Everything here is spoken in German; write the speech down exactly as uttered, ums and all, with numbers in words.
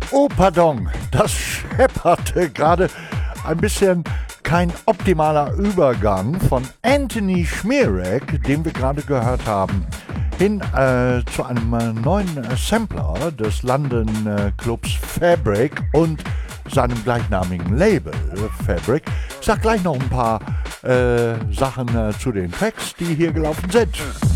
Oh, pardon, das schepperte gerade ein bisschen. Kein optimaler Übergang von Anthony Schmierek, den wir gerade gehört haben, hin äh, zu einem äh, neuen äh, Sampler des London äh, Clubs Fabric und seinem gleichnamigen Label äh, Fabric. Ich sag gleich noch ein paar äh, Sachen äh, zu den Tracks, die hier gelaufen sind.